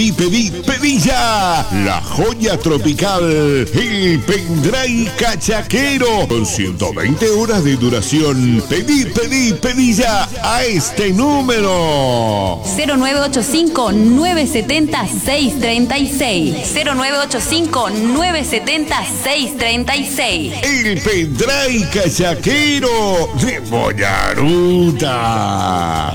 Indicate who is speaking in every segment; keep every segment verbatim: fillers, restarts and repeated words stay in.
Speaker 1: Y pedí, pedí ya la joya tropical, el pendrive cachaquero, con ciento veinte horas de duración. Pedí, pedí, pedí ya a este número.
Speaker 2: cero nueve ocho cinco, nueve siete cero, seis tres seis. cero nueve ocho cinco, nueve siete cero, seis tres seis.
Speaker 1: El pendrive cachaquero de Boyaruta.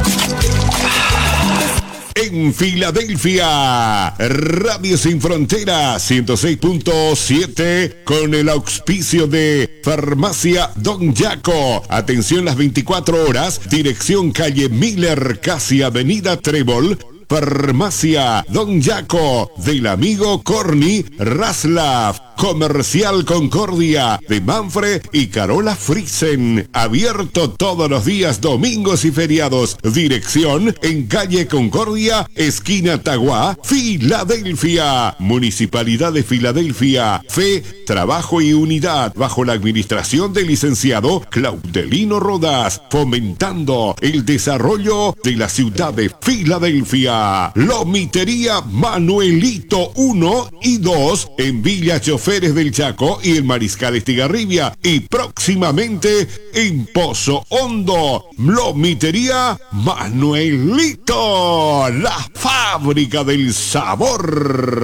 Speaker 1: En Filadelfia, Radio Sin Fronteras ciento seis punto siete con el auspicio de Farmacia Don Yaco. Atención las veinticuatro horas, dirección calle Miller, casi avenida Trébol. Farmacia Don Yaco, del amigo Corny Raslav. Comercial Concordia, de Manfred y Carola Friesen. Abierto todos los días, domingos y feriados. Dirección en calle Concordia, esquina Taguá, Filadelfia. Municipalidad de Filadelfia. Fe, trabajo y unidad, bajo la administración del licenciado Claudelino Rodas, fomentando el desarrollo de la ciudad de Filadelfia. Lomitería Manuelito uno y dos en Villa Choferes del Chaco y el Mariscal Estigarribia, y próximamente en Pozo Hondo. Lomitería Manuelito, la fábrica del sabor.